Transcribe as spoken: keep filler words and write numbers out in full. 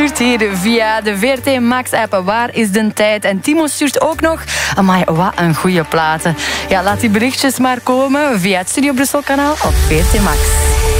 stuurt hier via de V R T Max-app. Waar is de tijd? En Timo stuurt ook nog... Amai, wat een goede platen. Ja, laat die berichtjes maar komen via het Studio Brussel-kanaal op V R T Max.